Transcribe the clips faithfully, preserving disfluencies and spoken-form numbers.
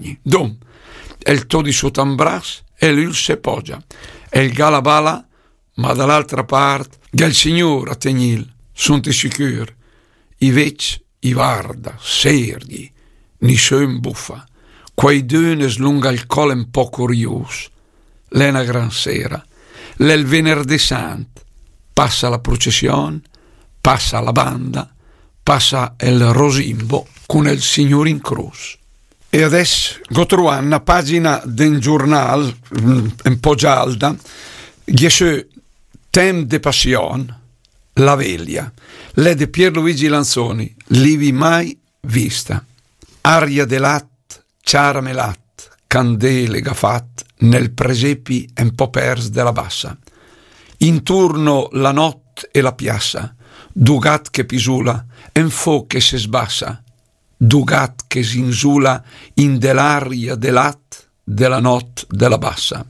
compagni. Dom, el to di suo tambras e lui se poggia. E il galabala, ma dall'altra parte, che il signor a tegnil, sunt sicur, i vec, i varda, serghi, ni schön buffa, quei dönes lunga il col un po' curios, l'è una gran sera, l'è il venerdì sant, passa la processione, passa la banda, passa il rosimbo con il signor in cruz. E adesso gotruan una pagina del giornale un po' gialda, che Tem de Passion, La Veglia, l'è di Pierluigi Lanzoni, livi mai vista. Aria de lat, ciara melat, candele gafat, nel presepi un po' pers della bassa. Intorno la notte e la piazza, du gat che pisula, en fo che se sbassa, du gat che s'insula in dell'aria de lat, della notte della bassa.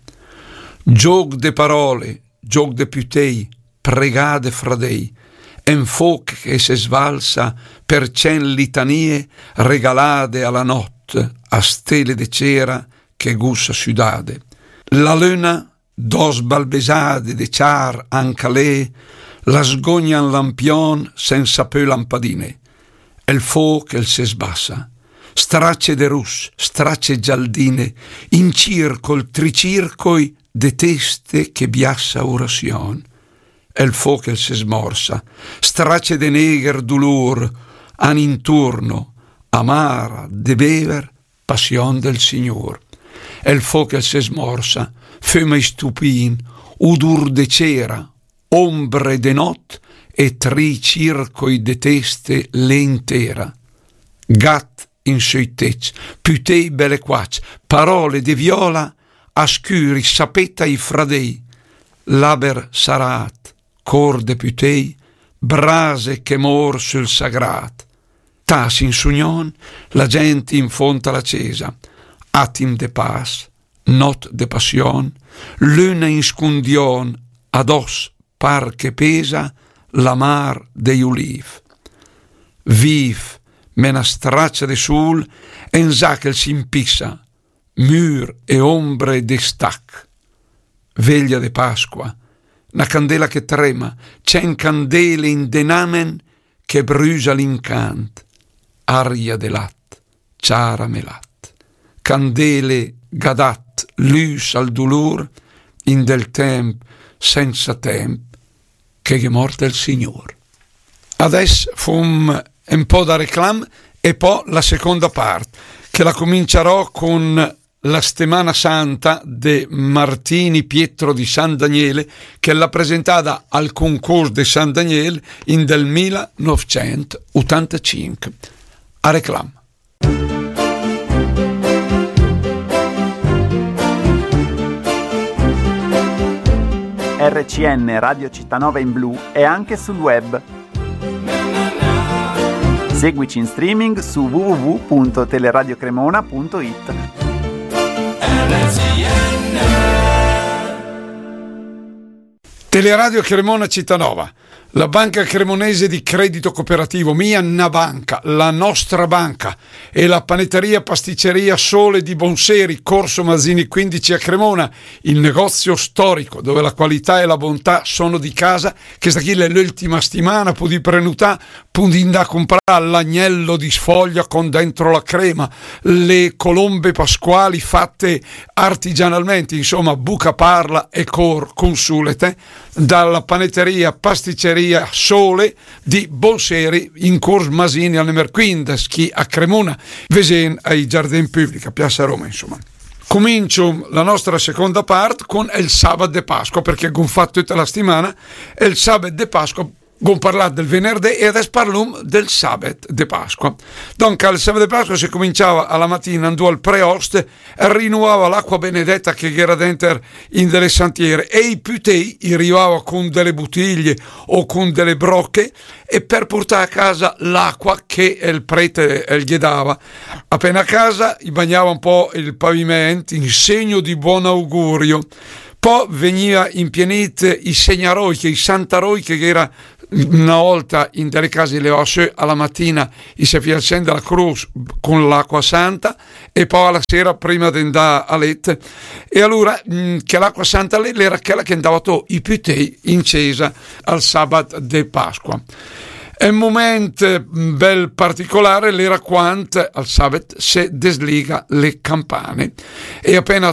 Gioc de parole, gioc de putei, pregade fradei, en foc che se svalsa per cen litanie regalade alla notte a stele de cera che gussa ciudade. La luna, dos balbesade de char ancalè, la sgognan lampion senza peu lampadine. El foc el se sbassa, stracce de rus, stracce gialdine, in circol tricircoi de teste che biassa orazion. El foc el se smorsa, stracce de neger dolor, an intorno, amara de bever, passion del Signor. El foc el se smorsa, fema stupin, udur de cera, ombre de not e tri circoi de teste l'intera. Gat in soitec, putei belle quac, parole de viola, ascuri sapetta i fradei, laber sarat, cor de putei, brase che mor sul sagrat. Tas in sugnon, la gente in fonta la cesa, atim de pas, not de passion, luna in scundion, ados par che pesa la mar dei uliv. Viv, mena straccia de sul, en zakel s'impissa, mur e ombre de stac. Veglia de Pasqua, una candela che trema, c'en candele in denamen che brusa l'incant, aria de lat, ciara melat, candele gadat, lus al dolor, in del temp senza temp, che è morto il Signor. Adesso fum un po' da reclam e poi la seconda parte, che la comincerò con la Settimana Santa de Martini Pietro di San Daniele, che l'ha presentata al concorso di San Daniele in del millenovecentottantacinque. A reclam. R C N Radio Cittanova in blu è anche sul web. Seguici in streaming su w w w punto teleradiocremona punto it. Teleradio Cremona Cittanova, la banca cremonese di credito cooperativo, mia na banca, la nostra banca, e la panetteria pasticceria Sole di Bonseri, Corso Mazzini quindici a Cremona, il negozio storico dove la qualità e la bontà sono di casa, che sta qui l'ultima settimana, pu di prenotare, pu di andare a comprare l'agnello di sfoglia con dentro la crema, le colombe pasquali fatte artigianalmente, insomma buca parla e cor consulete, dalla panetteria pasticceria Sole di Bonseri in Corso Masini alle Merquindeschi a Cremona, Vesen ai Giardini Pubblici a Piazza Roma, insomma. Comincio la nostra seconda parte con il sabato de Pasqua, perché abbiamo fatto tutta la settimana e il sabato de Pasqua abbiamo parlato del venerdì e adesso parliamo del sabato de Pasqua. Dunque il sabato de Pasqua si cominciava alla mattina, andò al preoste e rinnovava l'acqua benedetta che era dentro in delle santiere e i putei arrivava con delle bottiglie o con delle brocche e per portare a casa l'acqua che il prete gli dava. Appena a casa gli bagnava un po' il pavimento in segno di buon augurio. Poi veniva impianito i segnaroiche, i santaroiche che era una volta in delle case le osse alla mattina si si accende la croce con l'acqua santa e poi alla sera prima di andare a letto, e allora mh, che l'acqua santa lì era quella che andava to i pitei in chiesa al sabato di Pasqua. E un momento bel particolare l'era quando al sabato si desliga le campane e appena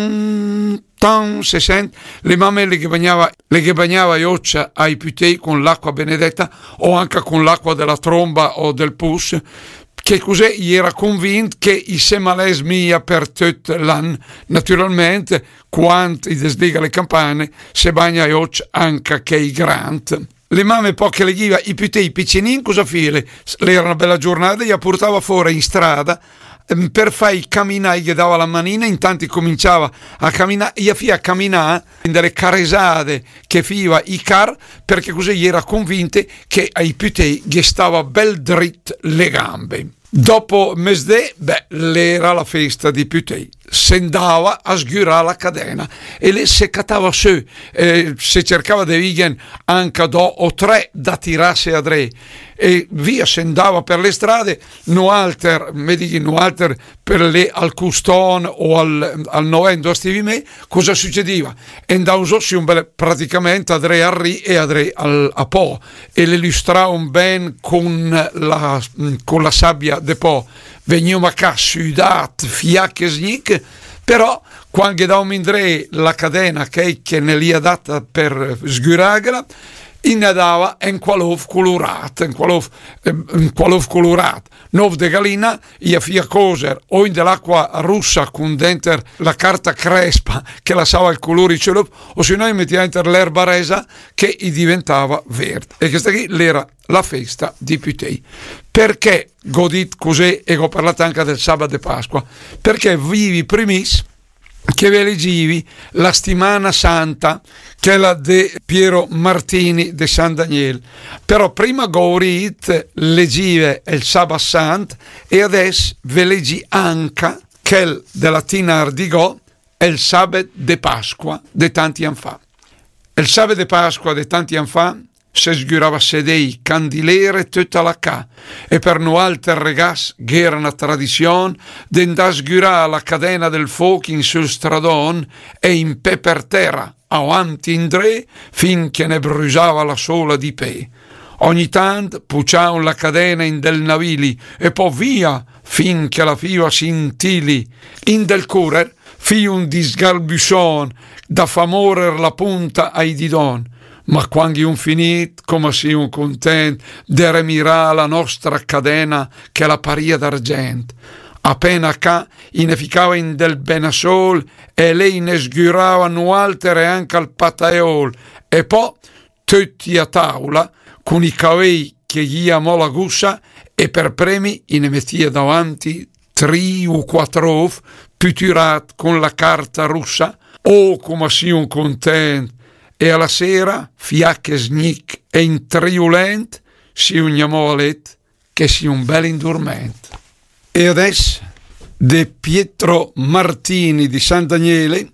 tan tan si sente le mamme le che bagnava le che bagnava i occia ai pitei con l'acqua benedetta o anche con l'acqua della tromba o del pus, che così gli era convinto che i semales mia per tutto l'anno. Naturalmente quando i desliga le campane si bagna i occia anche che i grant. Le mamme poi che le ghiva i pitei piccinin cosa file, era una bella giornata, gli portava fuori in strada per fare camminare, gli dava la manina, intanto cominciava a camminare, gli fia a camminare in delle caresate che fiva i car, perché così gli era convinto che ai pitei gli stava bel drit le gambe. Dopo mesdè, beh, l'era la festa di pitei. Si andava a sgurare la cadena e le si catava su, eh, si cercava di vighen anche due o tre da tirarsi a dre e via si andava per le strade, no alter, mi dico, no alter per le al custon o al, al novendo stivi me, cosa succedeva? Andava usossi un bel praticamente a dre al ri e a dre al, a po' e le illustrava un ben con la, con la sabbia de po'. Veniamo a sudat, fiacche snic, però quando davamo in dre la cadena che, che ne li ha data per sguragla, innadava in qualov colorat, in qualov, in qualov colorat. Nov de galina, ia fia coser, o in dell'acqua russa con dentro la carta crespa che lasciava il colore cielo, o se no metteva dentro l'erba resa che diventava verde. E questa qui l'era la festa di pitei. Perché godit così, e ho parlato anche del sabato di Pasqua, perché vivi primis che ve leggivi la Stimana Santa, che è la di Piero Martini di San Daniele. Però prima Gourit leggive il Sabato Sant e adesso ve leggi anche che della Tina Ardigò è il Sabato di Pasqua di tanti anni fa. Il Sabato di Pasqua di tanti anni fa se sgurava sedei candilere tutta la ca e per noi alter regas che era una tradizione d'andare a sgurare la cadena del fuoco in sul stradon e in pe per terra avanti in dre finché ne brusava la sola di pe. Ogni tanto puciavano la cadena in del navili e poi via finché la fiva si intili. In del curer fi un disgalbusson da famorer la punta ai didon. Ma quando un finit, come si un content, de remirà la nostra cadena che la paria d'argent. Appena ca ineficava in del benasol e lei ne sgurava nu altere anche al pataeol e poi tutti a tavola con i cavei che gli amò la gussa e per premi ne mettia davanti tri o quattro piturat con la carta russa. Oh, come si un content! E alla sera, fiacche snic e intriulent, si uniamo a let, che si un bel indormento. E adesso, de Pietro Martini di San Daniele,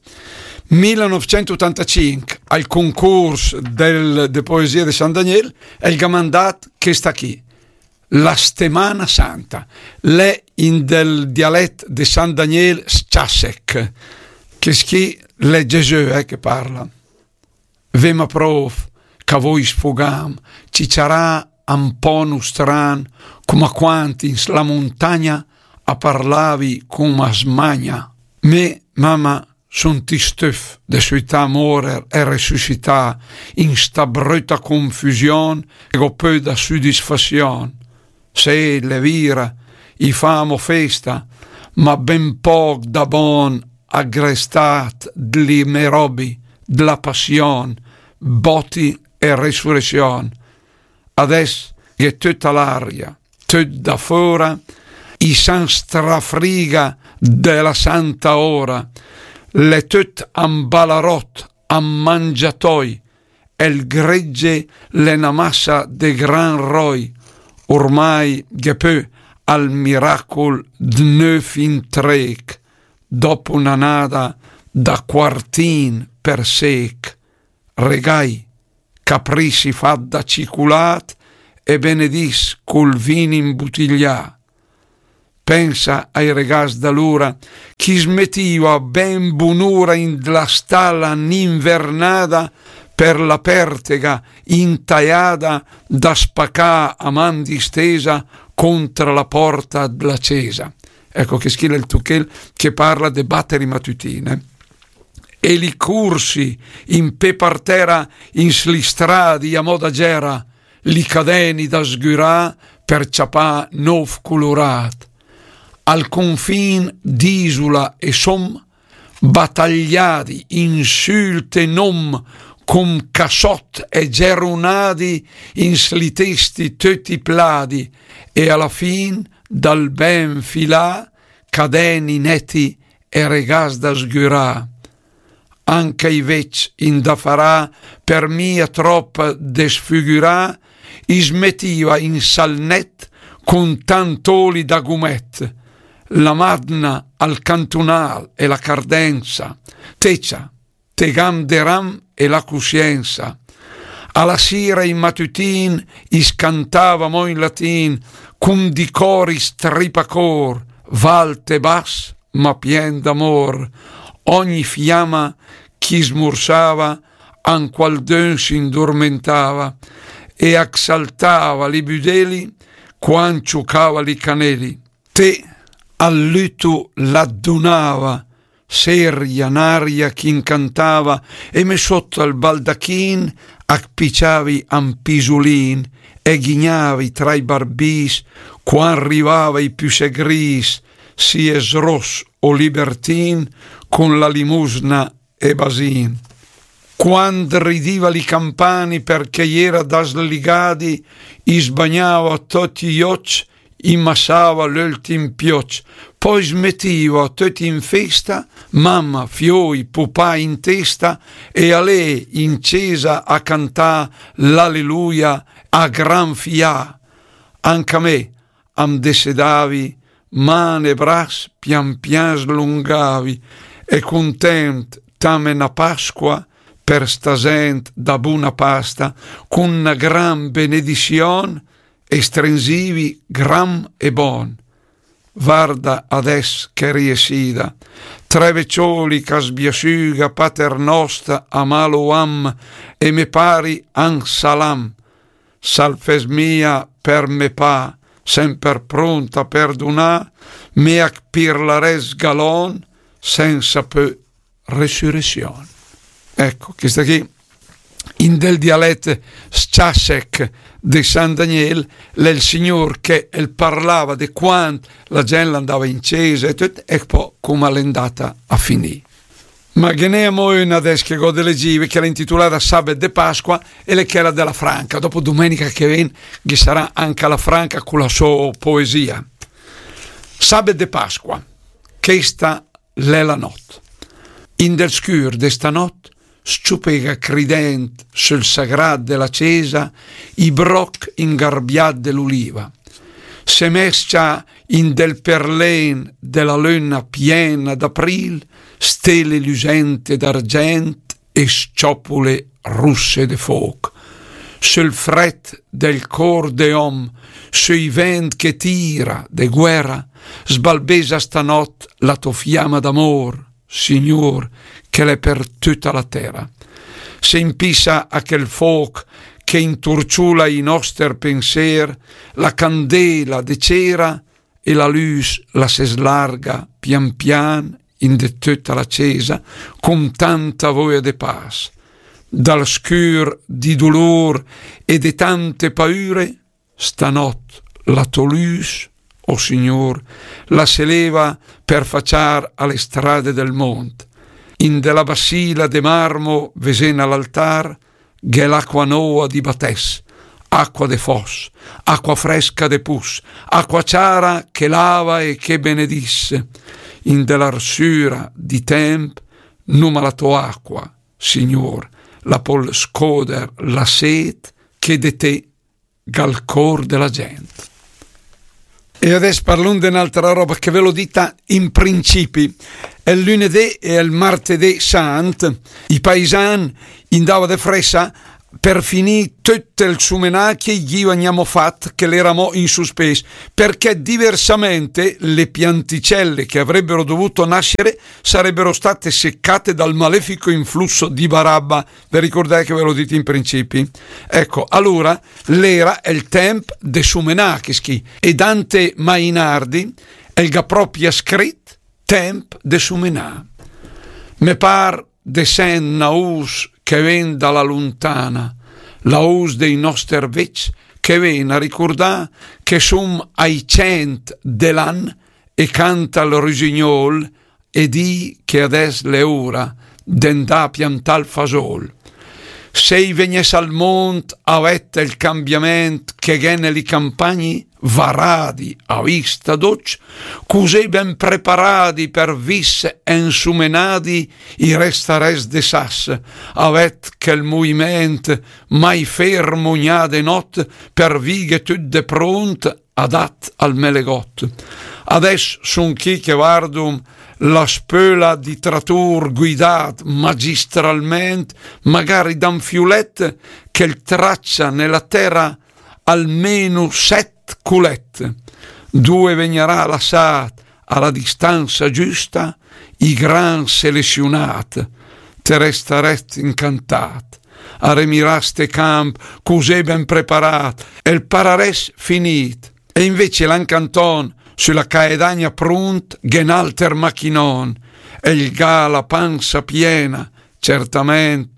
millenovecentottantacinque, al concorso del, de poesia di San Daniele, è il gamandat che sta qui, la Stemana Santa, le in del dialetto di San Daniele Sciasek, che schi le Gesù eh, che parla. Vema prof, che voi sfogam, ci sarà un po' nostran, come quanti in la montagna a parlavi come a smagna. Me, mamma, son ti stuf de suita morer e resuscita in sta brutta confusion e go peu da soddisfazione. Se le vira, i famo festa, ma ben poc da bon agrestat dli merobi, della passione, botti e resurrezione. Adesso che tutta l'aria, tutta da fora, i san strafriga della santa ora, le tut ambalarot, ammangiatoi, e il gregge le namassa de gran roi, ormai che peu al miracol d'neuf in trec, dopo una nada da quartin per sec, regai capricci fa da ciculat e benedis col vino imbutiglià. Pensa ai regas d'allora, chi smettiva ben bunura in la stalla n'invernada per la pertega intaiada da spaccà a man distesa contro la porta della cesa. Ecco che schilla il Tuchel che parla de batteri matutine. E li cursi in pe partera in slistradi a moda gera, li cadeni da sgurà per ciapà nov colorat. Al confin d'Isula e som, battagliati in sulte nom, com cassot e gerunadi in slitesti tutti pladi, e alla fin dal ben filà cadeni netti e regas da sgurà. Anche i vec in da farà per mia troppa desfigurà, ismetiva in salnet con tantoli da gumet, la madna al cantunal e la cardenza, tecia, tegam deram e la cuscienza. Alla sera in matutin iscantavamo in latin, cum di cori stripacor, valte bas ma pien d'amor. Ogni fiamma chi smursava, an qualdun si indormentava, e exaltava li budeli, quan ciucava li caneli. Te al luto l'addunava, seria n'aria chi incantava, e me sotto al baldachin accpicciavi an pisulin, e ghignavi tra i barbis, quan arrivava i più segris, si es ros o libertin, con la limosna e basin. Quando ridiva li campani perché era da sligadi, isbagnava tutti gli occhi, immassava l'ultim piocci, poi smettiva tutti in festa, mamma, fioi, pupà in testa, e a lei incesa a cantà l'alleluia a gran fià. Anche a me am desedavi, mane e bras pian pian slungavi, e content tame na Pasqua per stasent da buona pasta, con una gran benedizion, estrensivi gram e bon. Varda ades che riesida, tre veccioli che sbiasciuga pater nostra a malo am, e me pari an salam, salves mia per me pa, sempre pronta a perdonà, me ac pir la res galon, senza peu resurrezione. Ecco, che sta qui in del dialetto sciasec di San Daniel, l'è il signor che il parlava di quando la gente andava in chiesa e tutto, e poi come è andata a finire. Ma che ne abbiamo una adesso che gode leggive, che era intitolata Sabato de Pasqua, e le che era della Franca. Dopo domenica che viene, che sarà anche la Franca con la sua poesia. Sabato de Pasqua, questa è la notte. In del scur de sta notte, sciupega crident sul sagrato della cesa i broc ingarbiat dell'uliva. Se mescia in del perlen della luna piena d'aprile, stelle lucente d'argent e sciopole russe de foc. Sul fret del cor de om, sui vent che tira de guerra, sbalbesa stanotte la tua fiamma d'amor, Signor, che l'è per tutta la terra. Se impissa a quel foc che inturciula i nostri pensier, la candela de cera e la luz la se slarga pian pian in de tutta la cesa con tanta voglia de paz. Dal scur di dolor e de tante paure, stanot la tua luz, o oh Signor, la se leva per facciar alle strade del monte. In della bassila de marmo vesena l'altar, che l'acqua noa di bates, acqua de fos, acqua fresca de pus, acqua ciara che lava e che benedisse. In dell'arsura di temp, numa la tua acqua, Signor, la pol scoder la set che de te gal cor della gente. E adesso parlo di un'altra roba che ve l'ho dita in principi. Il lunedì e il martedì sant, i paesani in dava de fressa per finire tutto il sumenacchie gli abbiamo fatto che l'eravamo in suspense, perché diversamente le pianticelle che avrebbero dovuto nascere sarebbero state seccate dal malefico influsso di Barabba. Vi ricordate che ve l'ho detto in principi? Ecco, allora l'era è il tempo de sumenacchi e Dante Mainardi elga propria scritto temp de sumenà. Me par de sen naus che ven dalla lontana, la us dei nostri vecchi che ven a ricordare che sum ai cent dell'an e canta il rosignol e di che ades le ora d'endà piantal fasol. Sei vegnes al mont avette il cambiamento che gene li campagni varadi a vista d'oc, così ben preparati per vis ensumenadi i restares de sas, avet che il movimento mai fermo gna de not per vighe tutte pront adat al melegot. Adesso son chi che vardum la spöla di tratur guidat magistralmente, magari da un fiulet che il traccia nella terra almeno set culette. Due vegnerà lassat alla distanza giusta i gran selezionat, te restarest incantat, a remiraste camp così ben preparat, e il parares finit, e invece l'ancanton sulla caedagna prunt gen alter machinon, e il ga la panza piena, certamente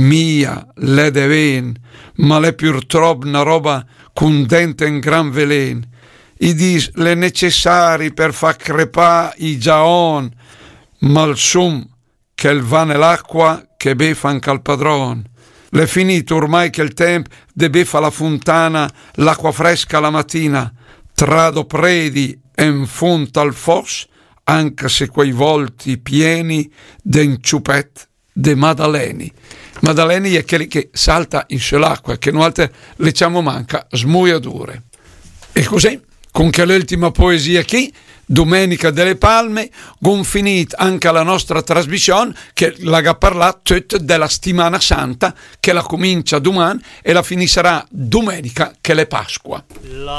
mia le deven, ma le purtroppo una roba cundente in gran velen. I dis le necessari per fa crepà i giaon, ma il sum che il va nell'acqua che befan cal padron. L'è finito ormai che il tempo de befa la fontana l'acqua fresca la mattina, trado predi en fonta al fos, anche se quei volti pieni d'en ciupet de Maddaleni. Maddaleni è quelli che salta in sull'acqua, che noi altre le diciamo manca smuiadure. E così, con che l'ultima poesia qui, Domenica delle Palme, gon finit anche la nostra trasmissione che l'ha parlato tutta della settimana santa che la comincia domani e la finirà domenica che è Pasqua. La